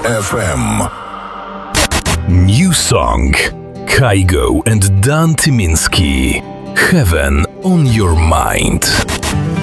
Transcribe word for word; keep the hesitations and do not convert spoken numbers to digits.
эф эм. New song. Kygo and Dan Tyminski. Heaven on Your Mind.